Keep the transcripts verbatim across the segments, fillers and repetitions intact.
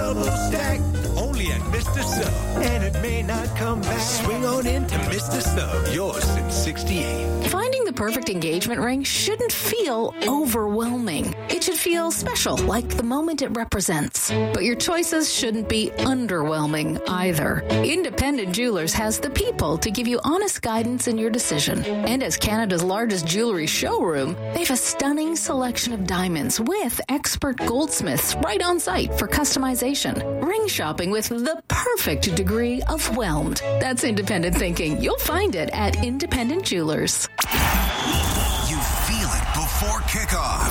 double stack. Only at Mister Sub. And it may not come back. Swing on into Mister Sub. Yours since sixty-eight. Finding the perfect engagement ring shouldn't feel overwhelming. It should feel special, like the moment it represents. But your choices shouldn't be underwhelming either. Independent Jewelers has the people to give you honest guidance in your decision. And as Canada's largest jewelry showroom, they have a stunning selection of diamonds with expert goldsmiths right on site for customization. Ring shopping with the perfect degree of whelmed. That's independent thinking. You'll find it at Independent Jewelers. You feel it before kickoff.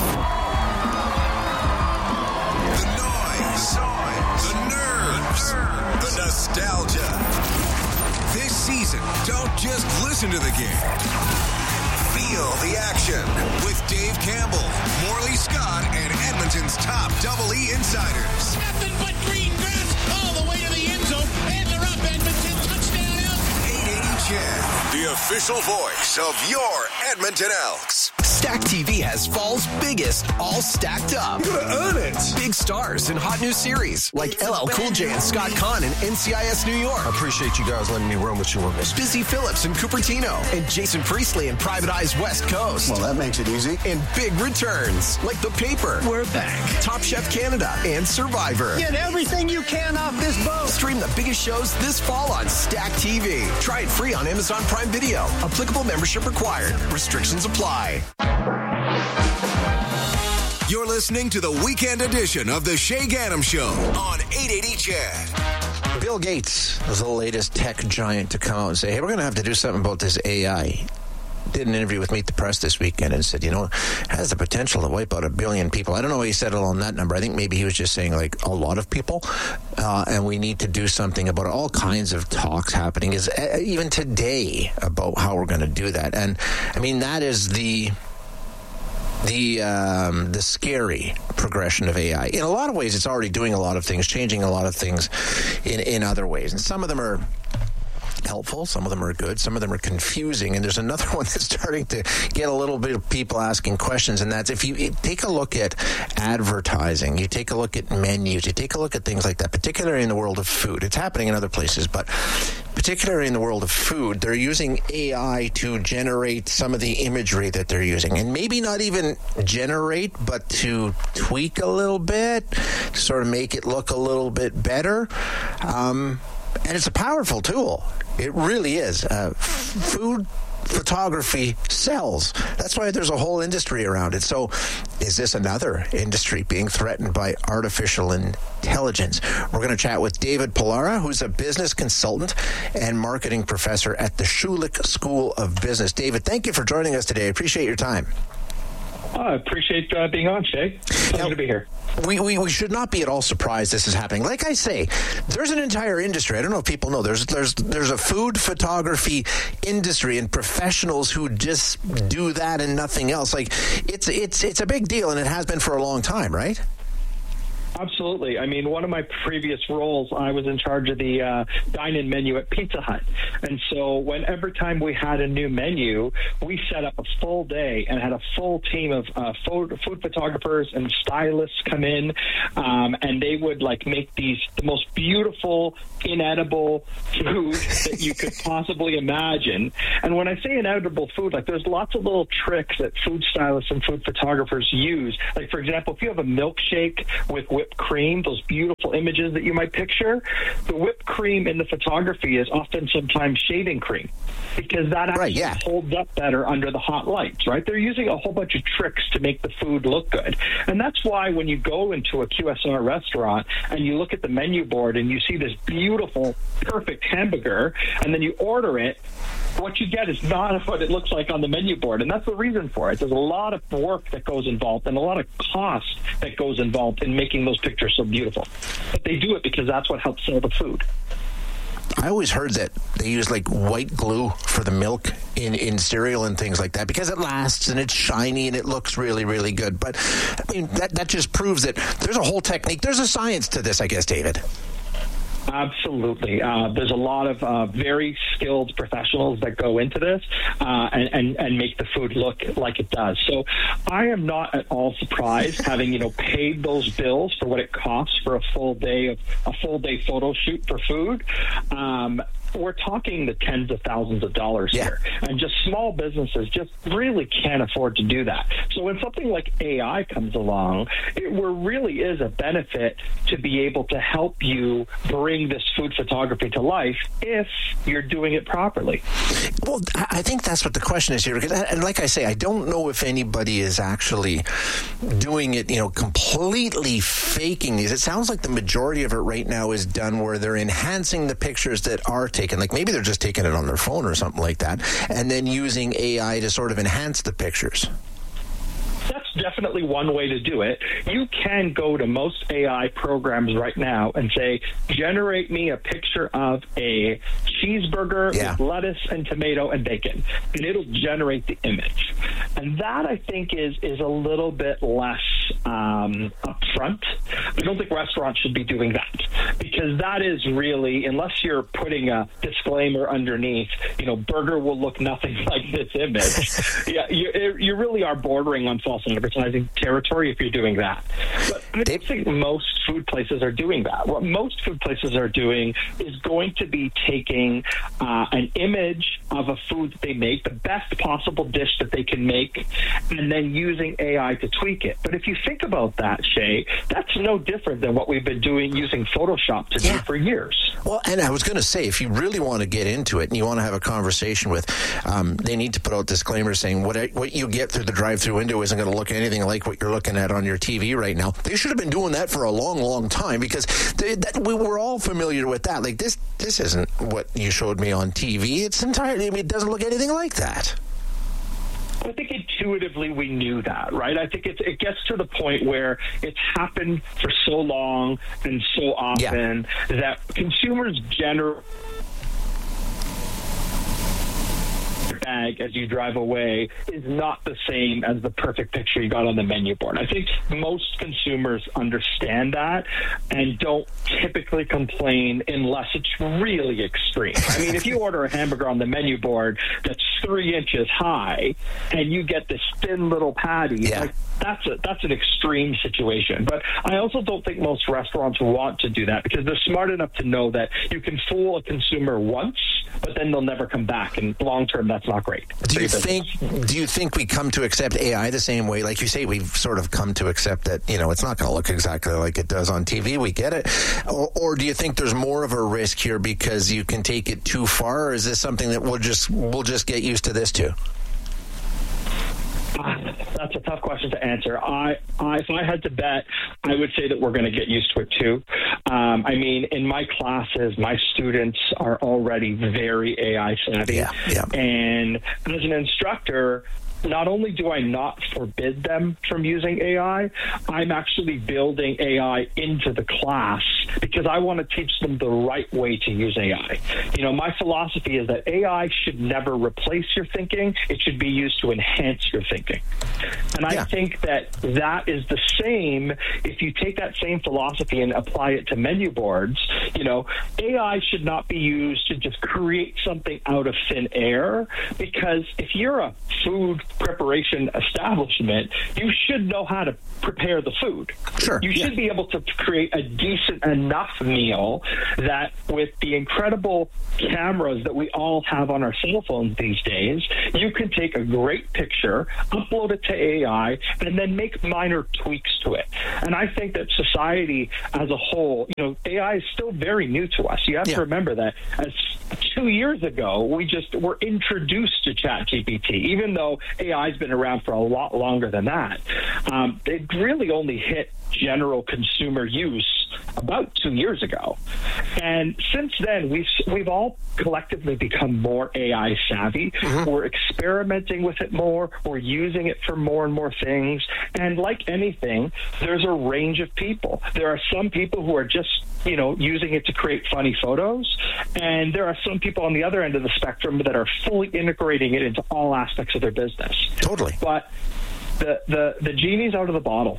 The noise, the nerves, the nostalgia. This season, don't just listen to the game. Feel the action with Dave Campbell, Morley Scott, and Edmonton's top Double E insiders. Nothing but green grass all the way to the end zone, and they're up. Edmonton touchdown. eight eighty C H E D, the official voice of your Edmonton Elks. Stack T V has fall's biggest, all stacked up. You're gonna earn it. Big stars in hot new series like L L Cool J and Scott Conn in N C I S New York. I appreciate you guys letting me run with you on this. Busy Phillips in Cupertino and Jason Priestley in Private Eye's West Coast. Well, that makes it easy. And big returns like The Paper, We're back. Top Chef Canada, and Survivor. Get everything you can off this boat. Stream the biggest shows this fall on Stack T V. Try it free on Amazon Prime Video. Applicable membership required. Restrictions apply. You're listening to the weekend edition of the Shay Gaddam Show on eight eighty C H E D. Bill Gates is the latest tech giant to come out and say, hey, we're going to have to do something about this A I. Did an interview with Meet the Press this weekend and said, you know, it has the potential to wipe out a billion people. I don't know why he settled on that number. I think maybe he was just saying, like, a lot of people. Uh, and we need to do something about it. All kinds of talks happening, is uh, even today, about how we're going to do that. And, I mean, that is the... the um, the scary progression of A I. In a lot of ways, it's already doing a lot of things, changing a lot of things in, in other ways. And some of them are helpful, some of them are good, some of them are confusing, and there's another one that's starting to get a little bit of people asking questions, and that's if you take a look at advertising, you take a look at menus, you take a look at things like that, particularly in the world of food. It's happening in other places, but particularly in the world of food, they're using A I to generate some of the imagery that they're using, and maybe not even generate, but to tweak a little bit, to sort of make it look a little bit better. Um, and it's a powerful tool. It really is. Uh, f- food photography sells. That's why there's a whole industry around it. So is this another industry being threatened by artificial intelligence? We're going to chat with David Pollara, who's a business consultant and marketing professor at the Schulich School of Business. David, thank you for joining us today. I appreciate your time. Oh, I appreciate uh, being on, Shay. Pleasure now, to be here. We, we we should not be at all surprised this is happening. Like I say, there's an entire industry. I don't know if people know. There's there's there's a food photography industry and professionals who just do that and nothing else. Like it's it's it's a big deal, and it has been for a long time, right? Absolutely. I mean, one of my previous roles, I was in charge of the uh, dine-in menu at Pizza Hut. And so whenever time we had a new menu, we set up a full day and had a full team of uh, food, food photographers and stylists come in, um, and they would like make these the most beautiful, inedible food that you could possibly imagine. And when I say inedible food, like there's lots of little tricks that food stylists and food photographers use. Like, for example, if you have a milkshake with whipped cream, those beautiful images that you might picture, the whipped cream in the photography is often sometimes shaving cream because that actually right, yeah. holds up better under the hot lights, right? They're using a whole bunch of tricks to make the food look good. And that's why when you go into a Q S R restaurant and you look at the menu board and you see this beautiful, perfect hamburger, and then you order it, what you get is not what it looks like on the menu board. And that's the reason for it. There's a lot of work that goes involved and a lot of cost that goes involved in making those pictures so beautiful. But they do it because that's what helps sell the food. I always heard that they use like white glue for the milk in, in cereal and things like that because it lasts and it's shiny and it looks really, really good. But I mean, that, that just proves that there's a whole technique. There's a science to this, I guess, David. Absolutely. Uh, there's a lot of uh, very skilled professionals that go into this uh, and, and, and make the food look like it does. So I am not at all surprised, having, you know, paid those bills for what it costs for a full day of a full day photo shoot for food. Um, we're talking the tens of thousands of dollars yeah. here. And just small businesses just really can't afford to do that. So when something like A I comes along, it really is a benefit to be able to help you bring this food photography to life if you're doing it properly. Well, I think that's what the question is here. Because, and like I say, I don't know if anybody is actually doing it, you know, completely faking these. It sounds like the majority of it right now is done where they're enhancing the pictures that are taken. Like maybe they're just taking it on their phone or something like that, and then using A I to sort of enhance the pictures. That's definitely one way to do it. You can go to most A I programs right now and say, generate me a picture of a cheeseburger yeah. with lettuce and tomato and bacon, and it'll generate the image. And that, I think, is is a little bit less um, upfront. I don't think restaurants should be doing that, because that is really, unless you're putting a disclaimer underneath, you know, burger will look nothing like this image. yeah, you, you really are bordering on false advertising territory if you're doing that. But I don't think most food places are doing that. What most food places are doing is going to be taking uh, an image of a food that they make, the best possible dish that they can make, and then using A I to tweak it. But if you think about that, Shay, that's no different than what we've been doing using Photoshop to yeah. do for years. Well, and I was going to say, if you really want to get into it and you want to have a conversation with, um, they need to put out disclaimers saying what I, what you get through the drive-through window isn't going to look anything like what you're looking at on your T V right now. They should have been doing that for a long, long time, because they, that, we were all familiar with that. Like this, this isn't what you showed me on T V. It's entirely, I mean, it doesn't look anything like that. I think intuitively we knew that, right? I think it, it gets to the point where it's happened for so long and so often yeah. that consumers generally bag as you drive away is not the same as the perfect picture you got on the menu board. I think most consumers understand that and don't typically complain unless it's really extreme. I mean, if you order a hamburger on the menu board that's three inches high and you get this thin little patty, yeah. like, that's a, that's an extreme situation. But I also don't think most restaurants want to do that, because they're smart enough to know that you can fool a consumer once, but then they'll never come back. And long term, that's not great. Do you think? Do you think we come to accept A I the same way? Like you say, we've sort of come to accept that, you know, it's not going to look exactly like it does on T V. We get it. Or, or do you think there's more of a risk here because you can take it too far? Or is this something that we'll just we'll just get used to this too? That's a tough question to answer. I, I, if I had to bet, I would say that we're going to get used to it too. Um, I mean, in my classes, my students are already very A I savvy. Yeah, yeah. And as an instructor, not only do I not forbid them from using A I, I'm actually building A I into the class because I want to teach them the right way to use A I. You know, my philosophy is that A I should never replace your thinking. It should be used to enhance your thinking. And yeah. I think that that is the same if you take that same philosophy and apply it to menu boards. You know, A I should not be used to just create something out of thin air, because if you're a food preparation establishment, you should know how to prepare the food. Sure. You should yeah. be able to create a decent enough meal that, with the incredible cameras that we all have on our cell phones these days, you can take a great picture, upload it to A I, and then make minor tweaks to it. And I think that society as a whole, you know, A I is still very new to us. You have yeah. to remember that as two years ago, we just were introduced to ChatGPT, even though A I has been around for a lot longer than that. Um, it really only hit general consumer use about two years ago. And since then, we've we've all collectively become more A I savvy. Mm-hmm. We're experimenting with it more. We're using it for more and more things. And like anything, there's a range of people. There are some people who are just, you know, using it to create funny photos. And there are some people on the other end of the spectrum that are fully integrating it into all aspects of their business. Totally. But the, the, the genie's out of the bottle.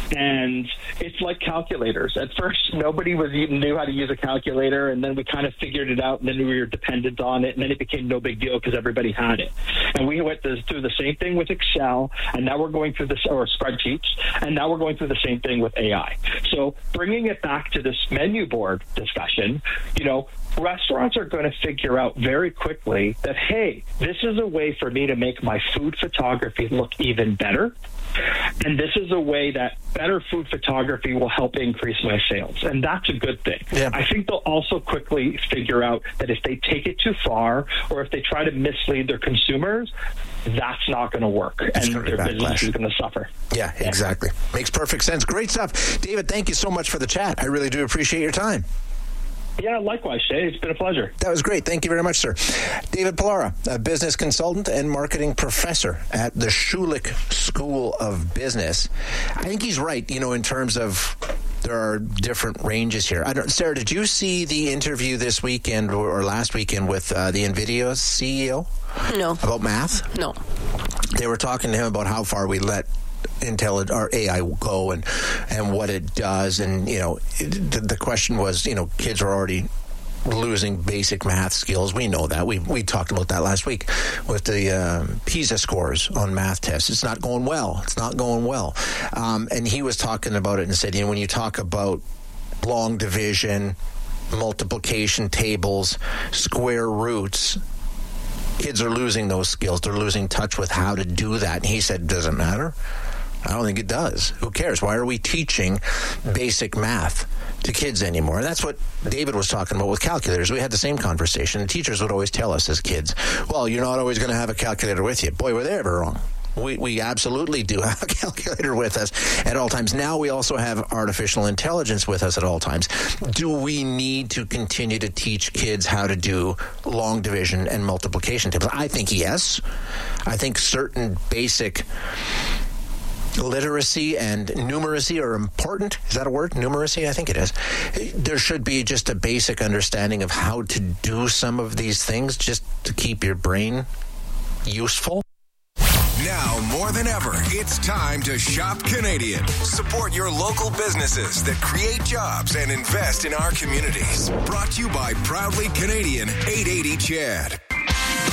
And it's like calculators. At first, nobody was even knew how to use a calculator, and then we kind of figured it out, and then we were dependent on it, and then it became no big deal because everybody had it. And we went through the same thing with Excel, and now we're going through this, or spreadsheets, and now we're going through the same thing with A I. So bringing it back to this menu board discussion, you know, restaurants are going to figure out very quickly that, hey, this is a way for me to make my food photography look even better. And this is a way that better food photography will help increase my sales. And that's a good thing. Yeah. I think they'll also quickly figure out that if they take it too far or if they try to mislead their consumers, that's not going to work. It's and their business backlash. Is going to suffer. Yeah, yeah, exactly. Makes perfect sense. Great stuff. David, thank you so much for the chat. I really do appreciate your time. Yeah, likewise, Shay. It's been a pleasure. That was great. Thank you very much, sir. David Pilara, a business consultant and marketing professor at the Schulich School of Business. I think he's right, you know, in terms of there are different ranges here. I don't, Sarah, did you see the interview this weekend or, or last weekend with uh, the NVIDIA C E O? No. About math? No. They were talking to him about how far we let intelligent or A I go and and what it does, and you know the, the question was, you know, kids are already losing basic math skills. We know that. We we talked about that last week with the uh, PISA scores on math tests. It's not going well. It's not going well. Um, and he was talking about it and said, you know, when you talk about long division, multiplication tables, square roots, kids are losing those skills. They're losing touch with how to do that. And he said, doesn't matter. I don't think it does. Who cares? Why are we teaching basic math to kids anymore? And that's what David was talking about with calculators. We had the same conversation. And teachers would always tell us as kids, well, you're not always going to have a calculator with you. Boy, were they ever wrong. We we absolutely do have a calculator with us at all times. Now we also have artificial intelligence with us at all times. Do we need to continue to teach kids how to do long division and multiplication tables? I think yes. I think certain basic literacy and numeracy are important. Is that a word? Numeracy? I think it is. There should be just a basic understanding of how to do some of these things just to keep your brain useful. Now more than ever, it's time to shop Canadian. Support your local businesses that create jobs and invest in our communities. Brought to you by Proudly Canadian eight eighty C H E D.